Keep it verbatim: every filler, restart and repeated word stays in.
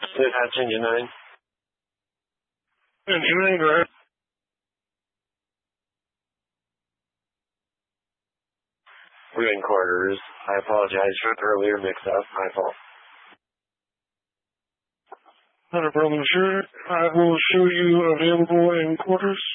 That's engine nine. Engine nine, go ahead. We're in quarters. I apologize for the earlier mix-up. My fault. Not a problem, sure. I will show you available in quarters.